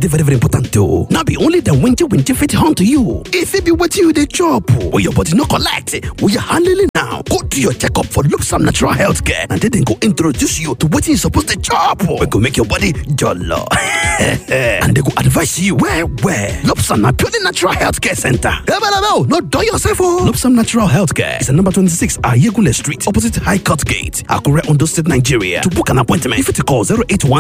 dey very very important o. No be only dem winty fit hunt you. E fit be wetin you dey chop or your body no collect. We are handling now. Go do your checkup for Lobsam Natural Healthcare and then go introduce you to wetin you suppose dey chop. We go make your body jollo. And they go advise you where. Lobsam na purely natural healthcare center. No dull yourself o. Lobsam Natural Healthcare is at number 26 Ayegule Street, opposite High Court Gate, Akure, Ondo State, Nigeria. To book an appointment, you fit call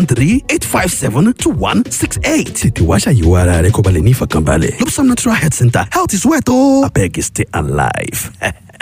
0813-857-2168. Tètè wá ṣàyẹ̀wò ara rẹ kó ba lè ní ìfọ̀kànbalẹ̀. Lobsam Natural Health Center. Health is wealth o. Abeg, stay alive.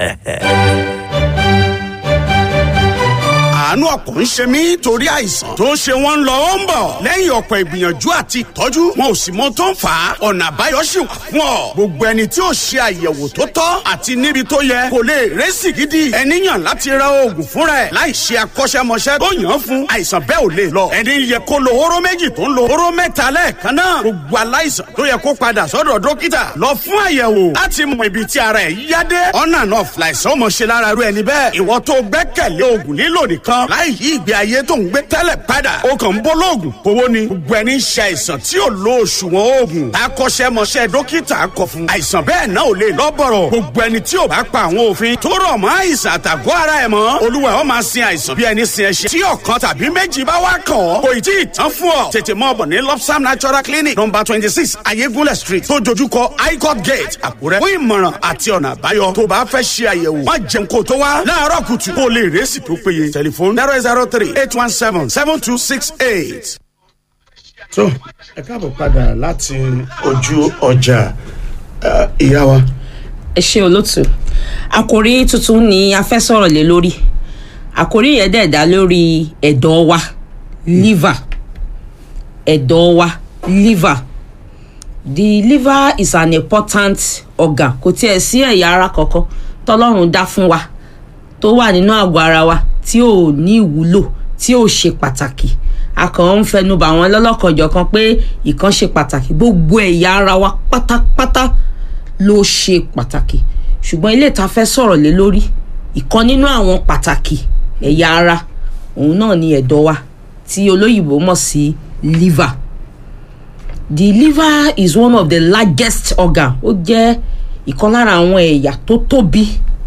àánú ọ̀pọ̀ ń ṣe mí torí àìsàn tó ń ṣe wọ́n lọ ó ń bọ̀ lẹ́yìn ọ̀pọ̀ ìgbìyànjú àti ìtọ́jú wọn ò sì mọ tó ń fà á ọ̀nà àbáyọ sì wà fún ọ gbogbo ẹni tí ò ṣe àyẹ̀wò tó tọ́ àti níbi tó yẹ kò lè rẹ́sì gidi ẹni yàn láti ra oògùn fúnra ẹ̀ láì ṣe akọ́ṣẹ́mọṣẹ́ tó yàn án fún àìsàn bẹ́ẹ̀ ò lè lọ ẹni yẹ kó lo hóró méjì tó ń lo hóró mẹ́ta lẹ́ẹ̀kan náà gbogbo aláìsàn tó yẹ kó padà sọ́dọ̀ dókítà lọ fún àyẹ̀wò láti mọ ibi tí ara ẹ̀ yá dé ọ̀nà náà fìlàìsàn ọmọ ṣe lára rú ẹni bẹ́ẹ̀ ìwọ tó gbẹ́kẹ̀lé oògùn lílò nìkan láì yí ìgbé ayé tó ń gbé tẹ́lẹ̀ padà ó kàn ń bọ́ lóògùn owó ni gbogbo ẹni ń ṣe àìsàn tí ò lo òṣùwọ̀n oògùn akọ́ṣẹ́mọṣẹ́ dókítà kọ fún àìsàn bẹ́ẹ̀ náà ò lè lọ́bọ̀rọ̀ gbogbo ẹni tí ò bá pa àwọn òfin tó rọ̀ mọ́ àìsàn àtàgọ́ ara ẹ̀ mọ́ olúwa ó máa sin àìsàn bí ẹni sin ẹṣin tí ọ̀kan tàbí méjì bá wá kàn ọ́ kò ì tí ì tán fún ọ tètè mọ́ ọ̀bọ̀ ní Lobsam Natural Clinic number 26 Ayégúnlẹ̀ Street tó dojúkọ High Court Gate Àkúrẹ́ fún ìmọ̀ràn àti ọ̀nà àbáyọ tó bá fẹ́ ṣe àyẹ̀wò má jẹun kó tó wá láàárọ̀ kùtù kó lè rẹ́sì tó péye tẹlifóònù 003-817-7268. so ẹ káàbọ̀ padà láti ojú ọjà ìyá wa. ẹ ṣé olóòtú àkòrí tuntun ni a fẹ́ sọ̀rọ̀ lé lórí àkòrí yẹn dẹ̀ dá lórí ẹ̀dọ̀ wa liver ẹ̀dọ̀ wa liver. The liver is an important organ kò tiẹ̀ sí ẹ̀yà ara kankan tọ́lọ́run dá fún wa tó wà nínú àgọ́ ara wa tí ò ní ìwúlò tí ò ṣe pàtàkì a kàn ń fẹnubà wọn lọ́lọ́kanjọ̀kan pé ìkan ṣe pàtàkì gbogbo ẹ̀yà ara wa pátápátá ló ṣe pàtàkì ṣùgbọ́n ilé ìta fẹ́ sọ̀rọ̀ lé lórí ìkan nínú àwọn pàtàkì ẹ̀yà ara òun náà ni ẹ̀dọ̀ wa tí olóyìnbó mọ̀ sí liver. The liver is one of the largest organ ó jẹ́ ìkan lára àwọn ẹ̀yà tó tóbi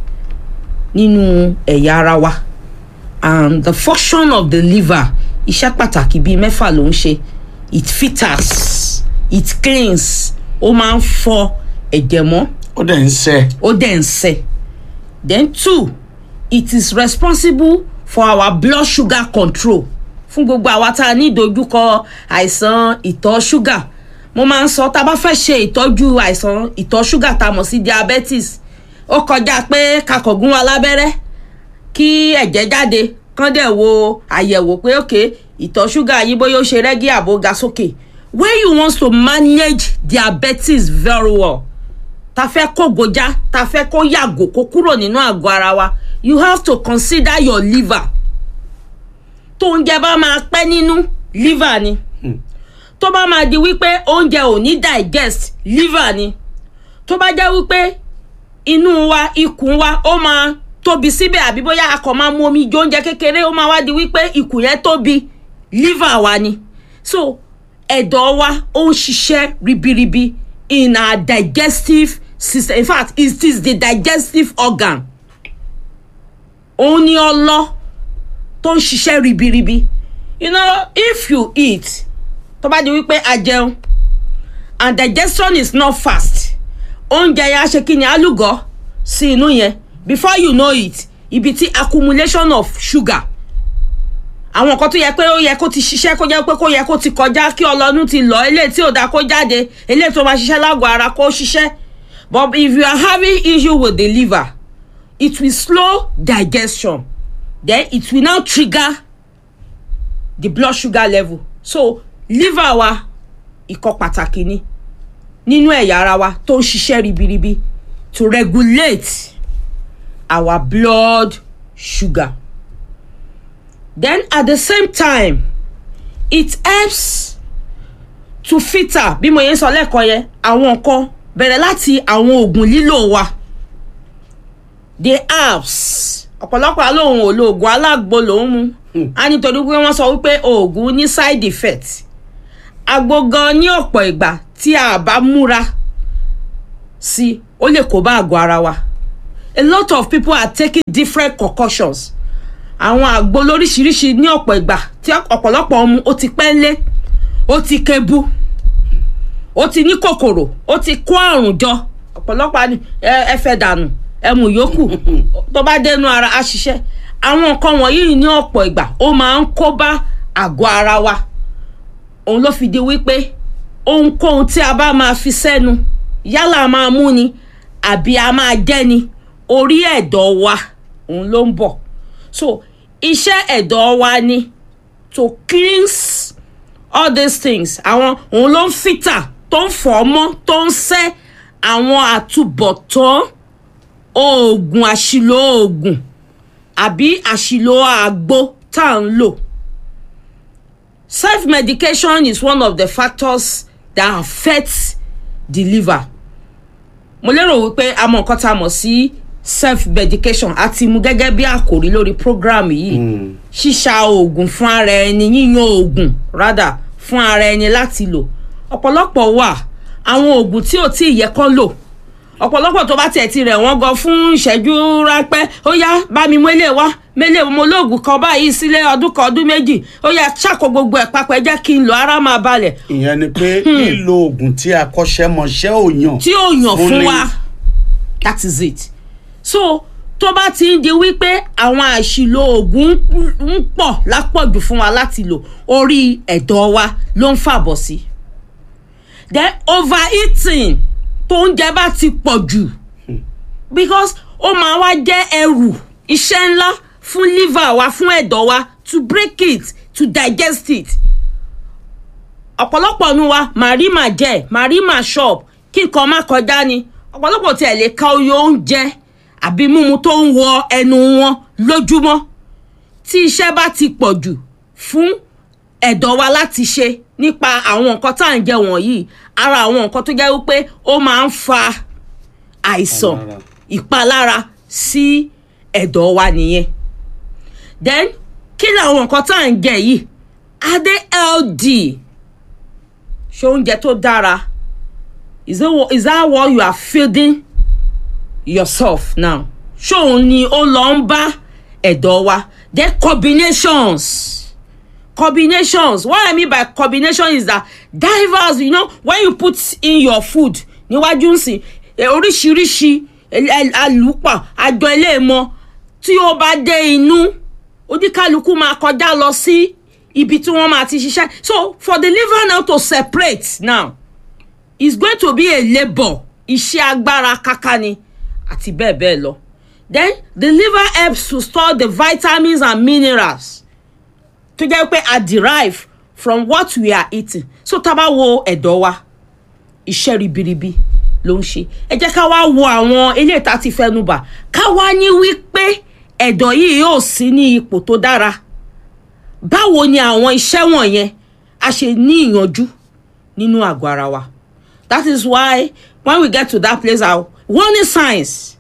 nínú ẹ̀yà ara wa and the function of the liver iṣẹ́ pàtàkì bíi mẹ́fà ló ń ṣe it filters it cleans ó máa ń fọ ẹ̀jẹ̀ mọ́ ó dẹ̀ ń ṣe. Then 2 it is responsible for our blood sugar control fún gbogbo àwa tá a ní ìdojúkọ àìsàn ìtọ̀ ṣúgà mo máa ń sọ tá a bá fẹ́ ṣe ìtọ́jú àìsàn ìtọ̀ ṣúgà tá a mọ̀ sí diabetes ó kọjá pé kakọ̀gún wa lábẹ́rẹ́ kí ẹ̀jẹ̀ jáde kán dẹ̀ wo àyẹ̀wò pé okay ìtọ̀ ṣúgà yìí bóyá ó ṣe rẹ́gí àbó ga sókè when you want to manage diabetes very well ta fẹ́ kó gojá ta fẹ́ kó yàgò kó kúrò nínú àgọ́ ara wa you have to consider your liver tó oúnjẹ bá máa pẹ́ nínú liver ni tó bá máa di wípé oúnjẹ ò ní digest liver ni tó bá jẹ́ wípé inú wa ikùn wa ó máa tóbi síbẹ̀ àbí bóyá a kàn máa mu omi jẹ oúnjẹ kékeré ó máa wá di wípé ikùn yẹn tóbi liver wa ni so ẹ̀dọ̀ wa ó ń ṣiṣẹ́ ribiribi in our digestive system in fact it is the digestive organ òun ni ọlọ tó ń ṣiṣẹ́ ribiribi you know if you eat tó bá di wípé a jẹun and digestion is not fast oúnjẹ yẹn á ṣe kí ni alúgọ sí inú yẹn before you know it ibi tí accumulation of sugar àwọn nǹkan tó yẹ pé ó yẹ kó ti ṣiṣẹ́ kó jẹ́ pé kó yẹ kó ti kọjá kí ọlọ́nu ti lọ eléyìí tí ò dá kó jáde eléyìí tó máa ṣiṣẹ́ lágọ̀ọ́ ara kó ṣiṣẹ́ but if you are having issue with the liver it will slow digestion then it will now trigger the blood sugar level so liver wa ìkan pàtàkì ni nínú ẹ̀yà ara wa tó ń ṣiṣẹ́ ribiribi to regulate our blood sugar. Then at the same time it helps to filter bí mo yẹn sọ lẹ́ẹ̀kan yẹn àwọn nǹkan bẹ̀rẹ̀ láti àwọn oògùn lílò wa the herbs ọ̀pọ̀lọpọ̀ alóhùn ò lo oògùn alágbo lòún mu a nítorí pé wọ́n sọ wípé oògùn ní side effect àgbo gan ní ọ̀pọ̀ ìgbà tí a bá múra sí ó lè kó bá àgọ́ ara wa. A lot of people are taking different concoctions. Àwọn àgbo lóríṣiríṣi ní ọ̀pọ̀ ìgbà tí ọ̀pọ̀lọpọ̀ ọmú ó ti pẹ́ lé, ó ti kebu, ó ti ní kòkòrò, ó ti kó àrùn jọ. Ọ̀pọ̀lọpọ̀ ni ẹ fẹ́ dànù, ẹ mú yòókù, tó bá dénú ara á ṣiṣẹ́. Àwọn nǹkan wọ̀nyí ní ọ̀pọ̀ ìgbà ó máa ń kó bá àgọ́ ara wa. Òun ló fi di wípé ohunkóhun tí a bá máa fi sẹ́nu yálà máa mú ni àbí a máa jẹ ni orí ẹ̀dọ̀ wa òun ló ń bọ̀. So iṣẹ́ ẹ̀dọ̀ wa ni to cleanse all these things. Àwọn òun ló ń filter tó ń fọ̀ mọ́ tó ń ṣẹ́ àwọn àtúbọ̀tán oògùn àṣìlò oògùn àbí àṣìlò àgbo tá à ń lò. Self-medication is one of the factors that affects the liver. Mo lérò wípé a mọ nǹkan tá a mọ̀ sí self-medication àti mú gẹ́gẹ́ bí àkòrí lórí program yìí. Ṣíṣà oògùn fún ara ẹni, yíyan oògùn rather fún ara ẹni láti lò. Ọ̀pọ̀lọpọ̀ wà àwọn oògùn tí ò tí ì yẹ kán lò. Ọ̀pọ̀lọpọ̀ tó bá tiẹ̀ ti rẹ̀ wọ́n gan fún ìṣẹ́jú ráńpẹ́, ó yá bá mi mélé wá, mélé mo lóògùn kan báyìí sílé ọdún kan ọdún méjì, ó yá ṣàkó gbogbo ẹ̀ papọ̀ ẹ jẹ́ kí n lò ara máa balẹ̀. Ìyẹn ni pé lílo oògùn tí akọ́ṣẹ́mọṣẹ́ ò yàn. Tí ò yàn fún wa, that is it. So tó bá ti ń di wípé àwọn àṣìlò oògùn ń pọ̀ lápọ̀jù fún wa láti lò, orí ẹ̀dọ̀ wa ló ń fàbọ̀ sí. Then overeating tó ń jẹ bá ti pọ̀ jù, because ó máa wá jẹ́ ẹrù iṣẹ́ ńlá fún liver wa, fún ẹ̀dọ̀ wa to break it, to digest it. Ọ̀pọ̀lọpọ̀ nu wa màrí mà jẹ, màrí mà shop, kí nǹkan má kọjá ni. Ọ̀pọ̀lọpọ̀ tí ẹ lè ka oye oúnjẹ àbí mímu tó ń wọ ẹnu wọn lójúmọ́. Tí iṣẹ́ bá ti pọ̀ jù fún ẹ̀dọ̀ wa láti ṣe nípa àwọn nǹkan tá à ń jẹ wọ̀nyí, ara àwọn nǹkan tó jẹ́ wípé ó máa ń fa àìsàn ìpalára sí ẹ̀dọ̀ wa nìyẹn. Then kí ni àwọn nǹkan tá à ń jẹ yìí? Are they healthy? Ṣé oúnjẹ tó dára? Is that what you are feeding yourself now? Ṣé òun ni ó lọ ń bá ẹ̀dọ̀ wa? Then combinations. What I mean by combination is that diverse, when you put in your food níwájú nsìn oríṣiríṣi àlùpà àjọ eléèmọ tí ó bá dé inú oníkálukú máa kọjá lọ sí ibi tí wọ́n máa ti ṣiṣẹ́. So for the liver now to separate now, it's going to be a labour, iṣẹ́ agbára káká àti bẹ́ẹ̀ bẹ́ẹ̀ lọ. Then the liver helps to store the vitamins and minerals tó jẹ́ pé are derived from what we are eating. So tá bá wo ẹ̀dọ̀ wa, iṣẹ́ ribiribi ló ń ṣe. Ẹ jẹ́ ká wá wo àwọn eléyìí tá ti fẹnu bà, ká wá ní wípé ẹ̀dọ̀ yìí yóò sí ní ipò tó dára. Báwo ni àwọn iṣẹ́ wọ̀nyẹn a ṣe ní ìyànjú nínú àgọ́ ara wa? That is why when we get to that place, our warning signs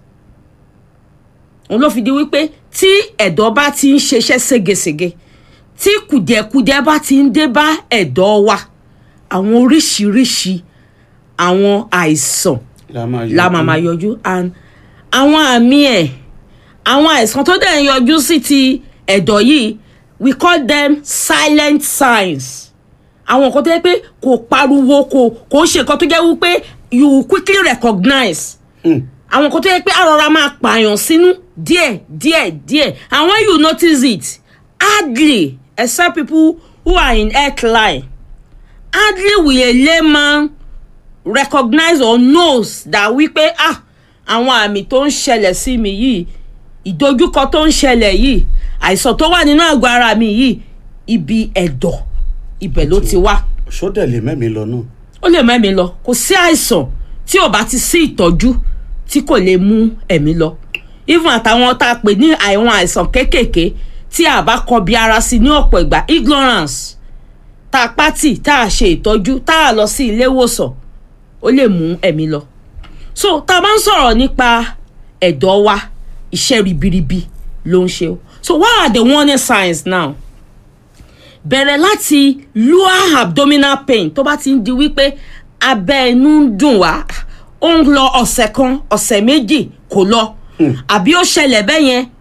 òun ló fi di wípé tí ẹ̀dọ̀ bá ti ń ṣeṣẹ́ ségesège, tí kùdìẹ̀kudiẹ bá ti ń dé bá ẹ̀dọ̀ wa, àwọn oríṣiríṣi àwọn àìsàn la máa yọjú. And àwọn àmì àwọn àìsàn tó dẹ̀ ń yọjú sí ti ẹ̀dọ̀ yìí, we call them silent signs. Àwọn nǹkan tó jẹ́ pé kò pariwo, kò ṣe nǹkan tó jẹ́ wípé you quickly recognize. Àwọn nǹkan tó jẹ́ pé àrọ̀ra máa pààyàn sínú díẹ̀. And when you notice it, hardly, except people who are in health line, hardly will a layman recognize or knows that wípé àwọn àmì tó ń ṣẹlẹ̀ sí mi yìí, ìdojúkọ tó ń ṣẹlẹ̀ yìí, àìsàn tó wà nínú àgọ́ ara mi yìí, ibi ẹ̀dọ̀ ibẹ̀ ló ti wá. Ṣó dẹ̀ lè mẹ́mi lọ náà? Ó lè mẹ́mi lọ. Kò sí àìsàn tí ò bá ti sí ìtọ́jú tí kò lè mú ẹ̀mí lọ. Even àtàwọn tá a pè ní àwọn àìsàn kéékèèké tí a bá kọbi ara sí ní ọ̀pọ̀ ìgbà, ignorance, tá a pátì, tá a ṣe ìtọ́jú, tá a lọ sí ilé ìwòsàn, ó lè mú ẹ̀mí lọ. So tá a bá ń sọ̀rọ̀ nípa ẹ̀dọ̀ wa, iṣẹ́ ribiribi ló ń ṣe. So what are the warning signs now? bẹ̀rẹ̀ láti lower abdominal pain tó bá ti ń di wípé abẹ́ inú ń dùn wá ó ń lọ ọ̀sẹ̀ kan ọ̀sẹ̀ méjì kò lọ àbí ó ṣẹlẹ̀ bẹ́yẹn